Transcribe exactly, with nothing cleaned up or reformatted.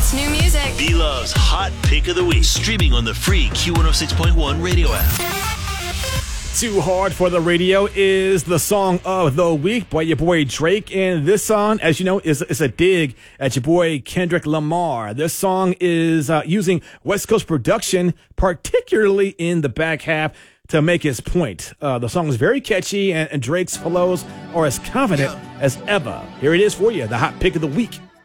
It's new music. B-Love's Hot Pick of the Week. Streaming on the free Q one oh six point one radio app. Too Hard for the Radio is the song of the week by your boy Drake. And this song, as you know, is, is a dig at your boy Kendrick Lamar. This song is uh, using West Coast production, particularly in the back half, to make his point. Uh, the song is very catchy, and, and Drake's flows are as confident as ever. Here it is for you, the Hot Pick of the Week.